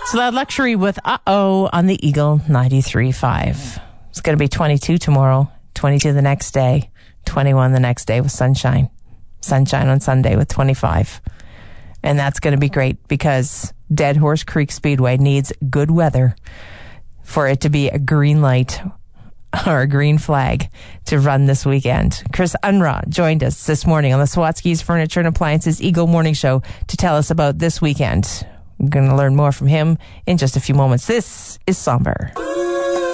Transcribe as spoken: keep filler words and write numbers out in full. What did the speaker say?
So that luxury with Uh-Oh on the Eagle ninety-three point five. It's going to be twenty-two tomorrow, twenty-two the next day, twenty-one the next day with sunshine. Sunshine on Sunday with twenty-five. And that's going to be great because Dead Horse Creek Speedway needs good weather for it to be a green light or a green flag to run this weekend. Chris Unruh joined us this morning on the Swatsky's Furniture and Appliances Eagle Morning Show to tell us about this weekend. We're going to learn more from him in just a few moments. This is Somber.